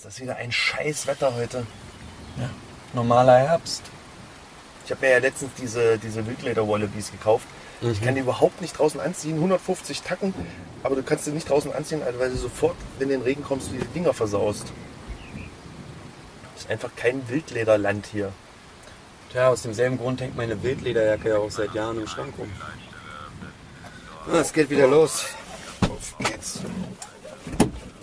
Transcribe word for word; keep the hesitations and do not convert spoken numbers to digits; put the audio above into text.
Ist das wieder ein scheiß Wetter heute? Ja, normaler Herbst. Ich habe mir ja letztens diese, diese Wildleder-Wallabies gekauft. Mhm. Ich kann die überhaupt nicht draußen anziehen, hundertfünfzig Tacken, aber du kannst sie nicht draußen anziehen, weil du sofort, wenn du in den Regen kommst, die Dinger versaust. Das ist einfach kein Wildlederland hier. Tja, aus demselben Grund hängt meine Wildlederjacke ja auch seit Jahren im Schrank rum. Ah, es geht wieder los. Auf geht's.